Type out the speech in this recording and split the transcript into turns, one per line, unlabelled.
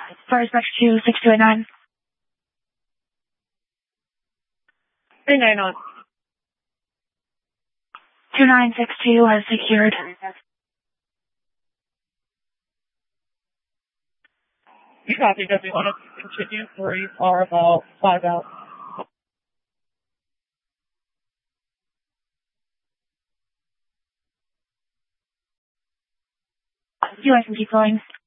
First next to 6289.
390.
2962 has secured.
You copy, does you want to continue? 3 are about 5 out.
You guys can keep going.